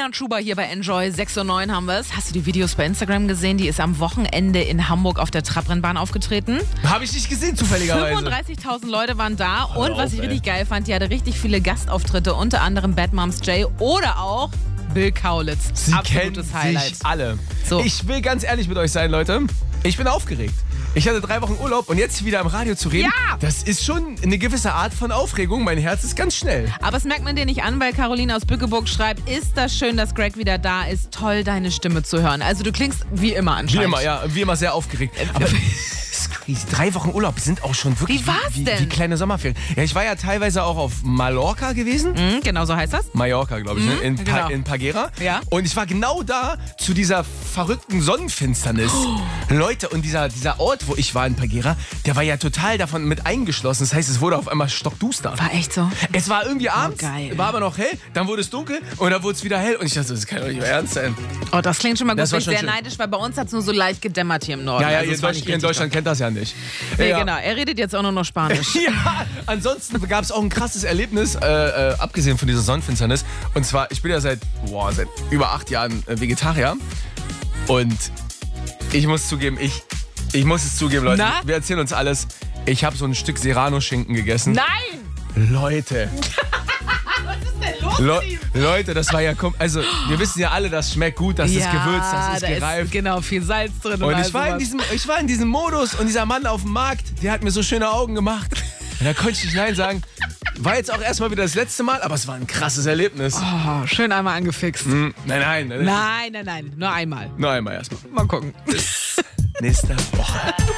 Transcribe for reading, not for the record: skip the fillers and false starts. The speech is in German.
Carolina Schuber hier bei Enjoy 6:09 haben wir es. Hast du die Videos bei Instagram gesehen? Die ist am Wochenende in Hamburg auf der Trabrennbahn aufgetreten. Habe ich nicht gesehen, zufälligerweise. 35.000 Leute waren da und auf, was ich ey. richtig geil fand, die hatte richtig viele Gastauftritte, unter anderem Bad Moms J oder auch Bill Kaulitz. Sie kennen Absolutes Highlight. sich alle. So. Ich will ganz ehrlich mit euch sein, Leute. Ich bin aufgeregt. Ich hatte 3 Wochen Urlaub und jetzt wieder im Radio zu reden, Ja! das ist schon eine gewisse Art von Aufregung. Mein Herz ist ganz schnell. Aber das merkt man dir nicht an, weil Caroline aus Bückeburg schreibt, ist das schön, dass Greg wieder da ist. Toll, deine Stimme zu hören. Also du klingst wie immer Wie anscheinend. immer, ja. Wie immer sehr aufgeregt. Aber ist crazy. 3 Wochen Urlaub sind auch schon wirklich Wie war's denn? wie kleine Sommerferien. Ja, ich war ja teilweise auch auf Mallorca gewesen. Mhm, genau so heißt das. Mallorca, glaube ich, ne? genau. In Pagera. Ja. Und ich war genau da zu dieser verrückten Sonnenfinsternis. Leute, und dieser Ort, wo ich war in Pagera, der war ja total davon mit eingeschlossen. Das heißt, es wurde auf einmal stockduster. War echt so. Es war irgendwie abends, geil. war aber noch hell, dann wurde es dunkel und dann wurde es wieder hell. Und ich dachte, das kann doch nicht mehr ernst sein. Oh, das klingt schon mal gut. Das war Ich bin schon sehr schön. neidisch, weil bei uns hat es nur so leicht gedämmert hier im Norden. Ja, Also es war nicht ihr in richtig Deutschland kennt das ja nicht. Nee, Ja. genau. Er redet jetzt auch nur noch Spanisch. Ja, ansonsten gab es auch ein krasses Erlebnis, abgesehen von dieser Sonnenfinsternis. Und zwar, ich bin ja seit über 8 Jahren Vegetarier. Und ich muss zugeben, ich muss es zugeben, Leute. Na? Wir erzählen uns alles. Ich habe so ein Stück Serrano-Schinken gegessen. Nein! Leute. Was ist denn los? Leute, das war ja... Also, wir wissen ja alle, das schmeckt gut, das ist gewürzt, das ist da gereift. Ist genau viel Salz drin. Und all ich war, in diesem Modus und dieser Mann auf dem Markt, der hat mir so schöne Augen gemacht. Und da konnte ich nicht Nein sagen. War jetzt auch erstmal wieder das letzte Mal, aber es war ein krasses Erlebnis. Oh, schön einmal angefixt. Nein. Nein. Nur einmal. Nur einmal erstmal. Mal gucken. Bis nächste Woche.